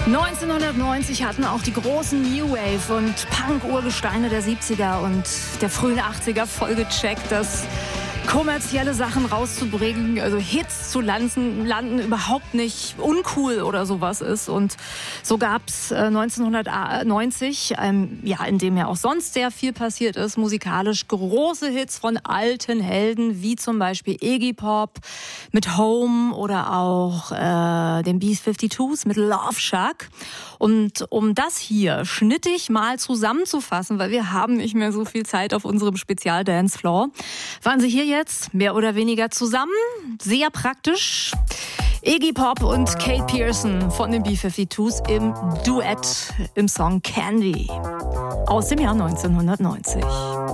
1990 hatten auch die großen New Wave und Punk-Urgesteine der 70er und der frühen 80er voll gecheckt, dass kommerzielle Sachen rauszubringen, also Hits zu landen überhaupt nicht uncool oder sowas ist. Und so gab's 1990, in dem ja auch sonst sehr viel passiert ist, musikalisch große Hits von alten Helden, wie zum Beispiel Iggy Pop mit Home oder auch den B-52s mit Love Shack. Und um das hier schnittig mal zusammenzufassen, weil wir haben nicht mehr so viel Zeit auf unserem Spezial-Dancefloor, waren sie hier jetzt mehr oder weniger zusammen. Sehr praktisch. Iggy Pop und Kate Pearson von den B-52s im Duett im Song Candy aus dem Jahr 1990.